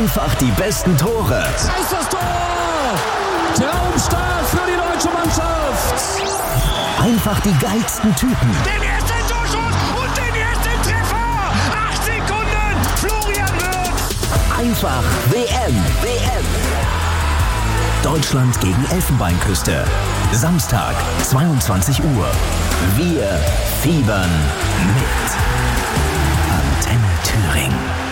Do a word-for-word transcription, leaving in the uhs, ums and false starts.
Einfach die besten Tore. Da ist das Tor! Traumstart für die deutsche Mannschaft! Einfach die geilsten Typen. Den ersten Torschuss und den ersten Treffer! Acht Sekunden, Florian Wirtz! Einfach W M. W M. Deutschland gegen Elfenbeinküste. Samstag, zweiundzwanzig Uhr. Wir fiebern mit. Antenne Thüringen.